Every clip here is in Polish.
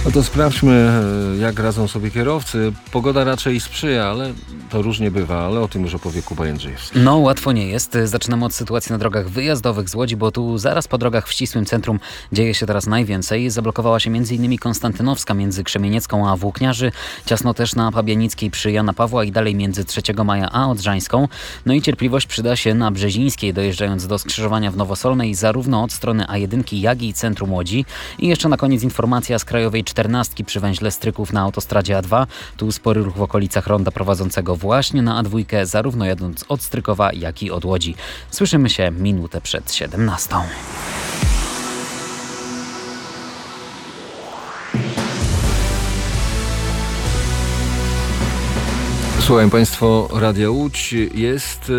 No to sprawdźmy, jak radzą sobie kierowcy. Pogoda raczej sprzyja, ale to różnie bywa, ale o tym już opowie Kuba Jędrzejewski. No, łatwo nie jest. Zaczynamy od sytuacji na drogach wyjazdowych z Łodzi, bo tu zaraz po drogach w ścisłym centrum dzieje się teraz najwięcej. Zablokowała się m.in. Konstantynowska między Krzemieniecką a Włókniarzy, ciasno też na Pabianickiej przy Jana Pawła i dalej między 3 Maja a Odrzańską. No i cierpliwość przyda się na Brzezińskiej, dojeżdżając do skrzyżowania w Nowosolnej, zarówno od strony A1, jak i centrum Łodzi. I jeszcze na koniec informacja z Krajowej 14 przy węźle Stryków na autostradzie A2. Tu spory ruch w okolicach ronda prowadzącego właśnie na A2, zarówno jadąc od Strykowa, jak i od Łodzi. Słyszymy się minutę przed 17. Słuchają Państwo Radia Łódź. Jest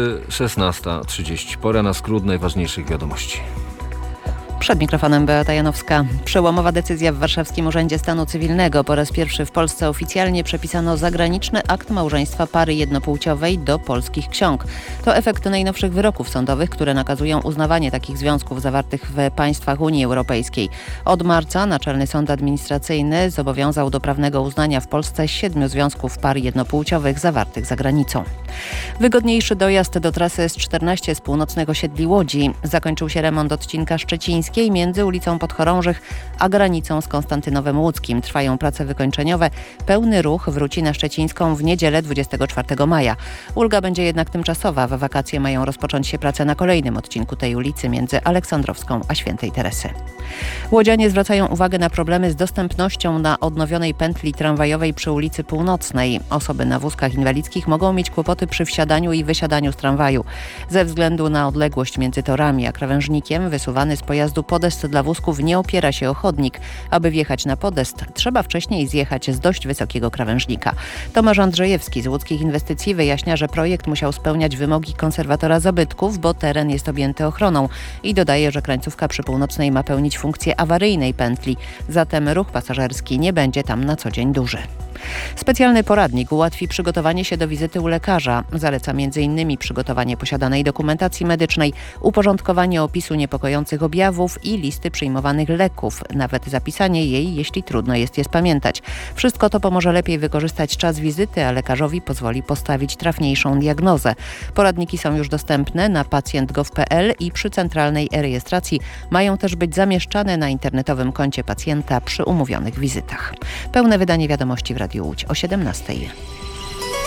16:30. Pora na skrót najważniejszych wiadomości. Przed mikrofonem Beata Janowska. Przełomowa decyzja w Warszawskim Urzędzie Stanu Cywilnego. Po raz pierwszy w Polsce oficjalnie przepisano zagraniczny akt małżeństwa pary jednopłciowej do polskich ksiąg. To efekt najnowszych wyroków sądowych, które nakazują uznawanie takich związków zawartych w państwach Unii Europejskiej. Od marca Naczelny Sąd Administracyjny zobowiązał do prawnego uznania w Polsce 7 związków par jednopłciowych zawartych za granicą. Wygodniejszy dojazd do trasy S14 z północnych osiedli Łodzi. Zakończył się remont odcinka szczecińskiej między ulicą Podchorążych a granicą z Konstantynowem Łódzkim. Trwają prace wykończeniowe. Pełny ruch wróci na Szczecińską w niedzielę 24 maja. Ulga będzie jednak tymczasowa. W wakacje mają rozpocząć się prace na kolejnym odcinku tej ulicy między Aleksandrowską a Świętej Teresy. Łodzianie zwracają uwagę na problemy z dostępnością na odnowionej pętli tramwajowej przy ulicy Północnej. Osoby na wózkach inwalidzkich mogą mieć kłopoty przy wsiadaniu i wysiadaniu z tramwaju. Ze względu na odległość między torami a krawężnikiem wysuwany z pojazdu podest dla wózków nie opiera się o chodnik. Aby wjechać na podest, trzeba wcześniej zjechać z dość wysokiego krawężnika. Tomasz Andrzejewski z Łódzkich Inwestycji wyjaśnia, że projekt musiał spełniać wymogi konserwatora zabytków, bo teren jest objęty ochroną i dodaje, że krańcówka przy Północnej ma pełnić funkcję awaryjnej pętli. Zatem ruch pasażerski nie będzie tam na co dzień duży. Specjalny poradnik ułatwi przygotowanie się do wizyty u lekarza. Zaleca m.in. przygotowanie posiadanej dokumentacji medycznej, uporządkowanie opisu niepokojących objawów i listy przyjmowanych leków, nawet zapisanie jej, jeśli trudno jest je spamiętać. Wszystko to pomoże lepiej wykorzystać czas wizyty, a lekarzowi pozwoli postawić trafniejszą diagnozę. Poradniki są już dostępne na pacjent.gov.pl i przy centralnej e-rejestracji mają też być zamieszczane na internetowym koncie pacjenta przy umówionych wizytach. Pełne wydanie wiadomości w Radiu Łódź o 17:00.